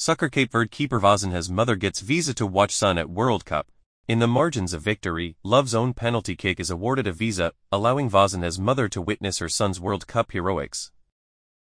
Soccer Cape Verde keeper Vozinha's mother gets visa to watch son at World Cup. In the margins of victory, Love's own penalty kick is awarded a visa, allowing Vozinha's mother to witness her son's World Cup heroics.